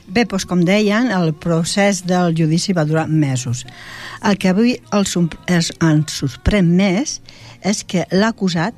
Bé, doncs, com deien, el procés del judici va durar mesos. El que avui ens sorprèn més és que l'acusat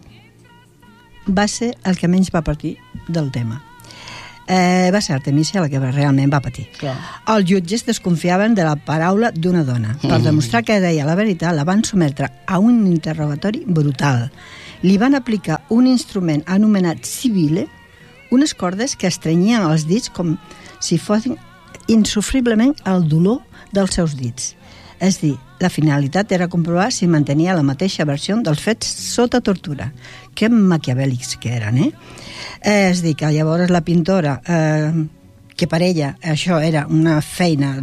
va ser el que menys va patir del tema. Va ser Artemisia la que realment va patir. Clar. Els jutges desconfiaven de la paraula d'una dona. Per demostrar que deia la veritat, la van sometre a un interrogatori brutal. Li van aplicar un instrument anomenat sibile, unes cordes que estrenyien els dits com si fossin insufriblement el dolor dels seus dits. És dir, la finalitat era comprovar si mantenia la mateixa versió dels fets sota tortura. Que maquiavèlics que eren, És dir, que llavors la pintora, que per ella això era una feina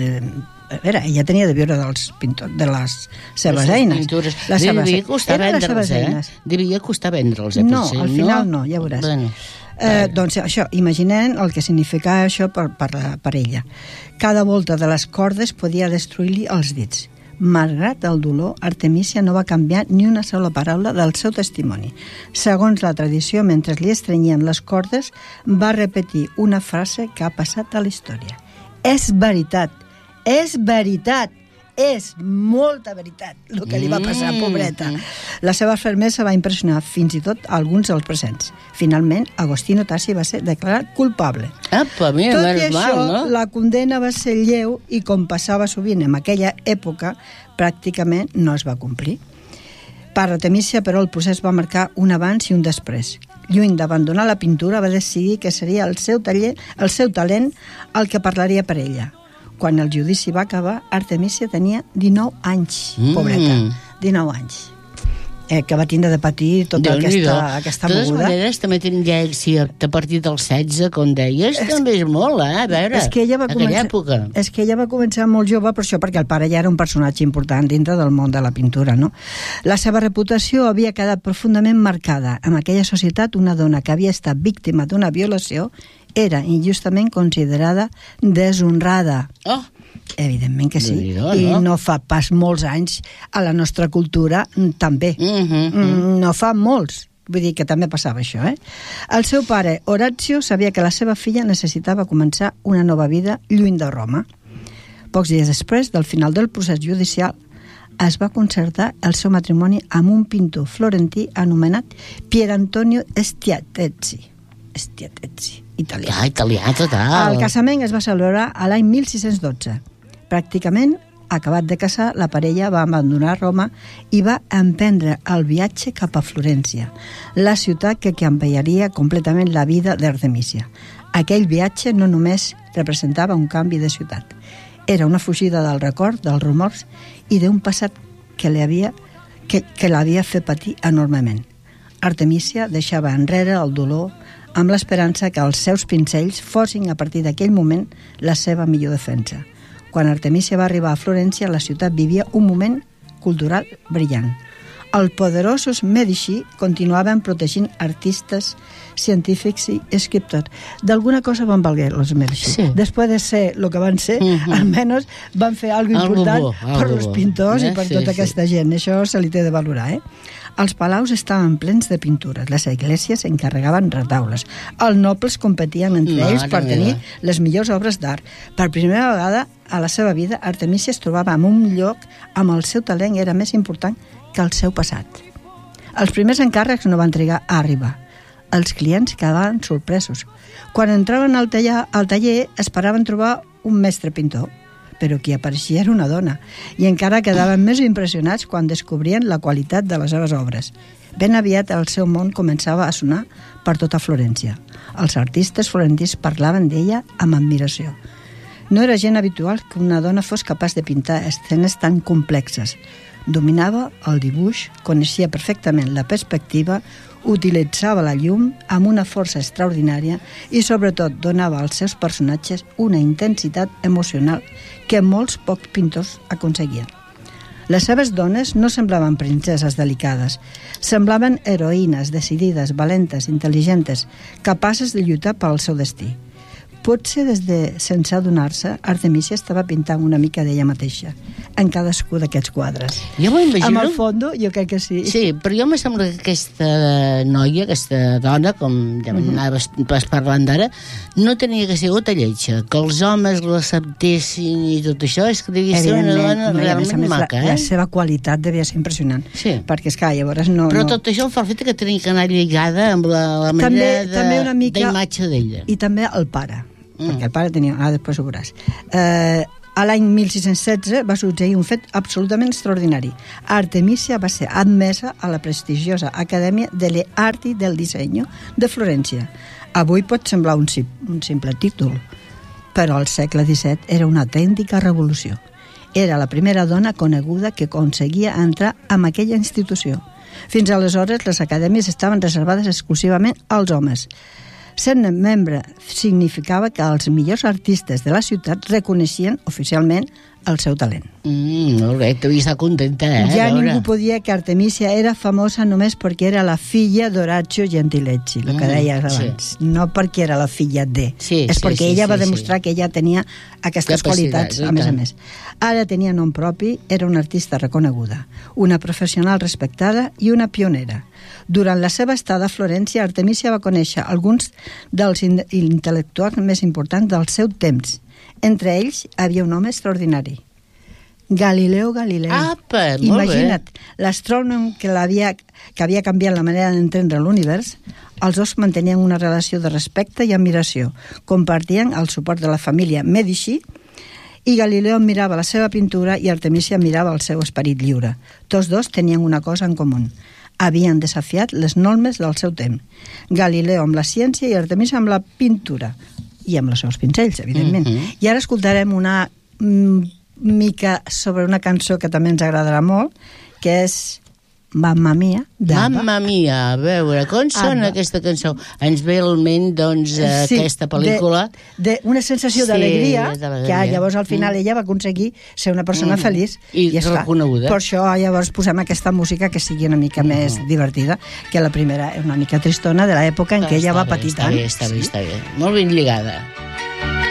ella tenia de viure dels pintors, de les seves eines. Devia costar vendre'ls, Devia costar vendre'ls, no, al final no, ja veuràs. Bueno. Doncs això, imaginem el que significava això per ella. Cada volta de les cordes podia destruir-li els dits. Malgrat el dolor, Artemisia no va canviar ni una sola paraula del seu testimoni. Segons la tradició, mentre li estrenyien les cordes, va repetir una frase que ha passat a la història. És veritat, és veritat, és molta veritat el que li va passar, pobreta. La seva fermesa va impressionar fins i tot alguns dels presents. Finalment, Agostino Tassi va ser declarat culpable. Tot i això, la condena va ser lleu i, com passava sovint en aquella època, pràcticament no es va complir. Per Artemisia, però, el procés va marcar un abans i un després. Lluny d'abandonar la pintura, va decidir que seria el seu talent el que parlaria per ella. Quan el judici va acabar, Artemisia tenia 19 anys, pobreta, 19 anys. Que va tindre de patir tota aquesta moguda. De totes maneres, també tenia èxit a partir dels 16, com deies, també és molt, a veure, aquella època. És que ella va començar molt jove per això, perquè el pare ja era un personatge important dintre del món de la pintura, no? La seva reputació havia quedat profundament marcada. En aquella societat, una dona que havia estat víctima d'una violació era injustament considerada deshonrada. Evidentment que sí. I no fa pas molts anys a la nostra cultura també. No fa molts. Vull dir que també passava això, El seu pare, Orazio, sabia que la seva filla necessitava començar una nova vida lluny de Roma. Pocs dies després del final del procés judicial, es va concertar el seu matrimoni amb un pintor florentí anomenat Pier Antonio Stiattezi, italià. Italià, total. El casament es va celebrar a l'any 1612. Pràcticament, acabat de casar, la parella va abandonar Roma i va emprendre el viatge cap a Florència, la ciutat que canviaria completament la vida d'Artemisia. Aquell viatge no només representava un canvi de ciutat, era una fugida del record, dels rumors i d'un passat que l'havia fet patir enormement. Artemisia deixava enrere el dolor amb l'esperança que els seus pincells fossin a partir d'aquell moment la seva millor defensa. Quan Artemisia va arribar a Florència, la ciutat vivia un moment cultural brillant. Els poderosos Medici continuaven protegint artistes, científics i escriptors. D'alguna cosa van valer els Medici. Sí. Després de ser el que van ser, almenys van fer alguna cosa important per als pintors i per tota aquesta gent. Això se li té de valorar, Els palaus estaven plens de pintures, les esglésies encarregaven retaules, els nobles competien entre ells per tenir les millors obres d'art. Per primera vegada a la seva vida, Artemisia es trobava en un lloc amb el seu talent era més important que el seu passat. Els primers encàrrecs no van trigar a arribar. Els clients quedaven sorpresos. Quan entraven al taller esperaven trobar un mestre pintor, però qui apareixia era una dona, i encara quedaven més impressionats quan descobrien la qualitat de les seves obres. Ben aviat el seu món començava a sonar per tota Florència. Els artistes florentins parlaven d'ella amb admiració. No era gent habitual que una dona fos capaç de pintar escenes tan complexes. Dominava el dibuix, coneixia perfectament la perspectiva, utilitzava la llum amb una força extraordinària i, sobretot, donava als seus personatges una intensitat emocional que molts pocs pintors aconseguien. Les seves dones no semblaven princeses delicades, semblaven heroïnes decidides, valentes, intel·ligents, capaces de lluitar pel seu destí. Potser des de sense adonar-se, Artemisia estava pintant una mica d'ella mateixa en cadascú d'aquests quadres. Jo m'ho imagino... Amb el fondo, jo crec que sí. Sí, però jo me sembla que aquesta noia, aquesta dona, com ja anaves parlant d'ara, no tenia que ser gota lletja. Que els homes l'acceptessin i tot això, és que devia ser una dona realment maca, La seva qualitat devia ser impressionant. Sí. Perquè, esclar, llavors no... Però tot això fa el fet que tenia que anar lligada amb la manera d'imatge d'ella. I també el pare. Perquè el pare tenia... després ho veuràs. A l'any 1616 va succeir un fet absolutament extraordinari. Artemisia va ser admesa a la prestigiosa Acadèmia delle Arti del Disegno de Florència. Avui pot semblar un simple títol, però al segle XVII era una autèntica revolució. Era la primera dona coneguda que aconseguia entrar en aquella institució. Fins aleshores, les acadèmies estaven reservades exclusivament als homes. Ser-ne membre significava que els millors artistes de la ciutat reconeixien oficialment el seu talent. Molt bé, devia estar contenta, Ja ningú podia dir que Artemisia era famosa només perquè era la filla d'Orazio Gentileschi, el que deies abans. Sí. No perquè era la filla de. És perquè ella va demostrar que ella tenia aquestes qualitats, a més. Ara tenia nom propi, era una artista reconeguda, una professional respectada i una pionera. Durant la seva estada a Florència, Artemisia va conèixer alguns dels intel·lectuals més importants del seu temps. Entre ells havia un home extraordinari, Galileo Galilei. Imagina't, l'astrònom que havia canviat la manera d'entendre l'univers. Els dos mantenien una relació de respecte i admiració. Compartien el suport de la família Medici i Galileo mirava la seva pintura i Artemisia mirava el seu esperit lliure. Tots dos tenien una cosa en comú. Havien desafiat les normes del seu temps. Galileo amb la ciència i Artemisia amb la pintura. I amb els seus pincells, evidentment. I ara escoltarem una mica sobre una cançó que també ens agradarà molt, que és Mamma Mia, d'Abba. Mamma Mia, a veure, com sona aquesta cançó? Ens ve al ment, doncs, aquesta pel·lícula. Una sensació d'alegria, que llavors al final ella va aconseguir ser una persona feliç. I reconeguda. Per això llavors posem aquesta música que sigui una mica més divertida, que la primera és una mica tristona de l'època en què ella va patir tant. Està bé. Molt ben lligada.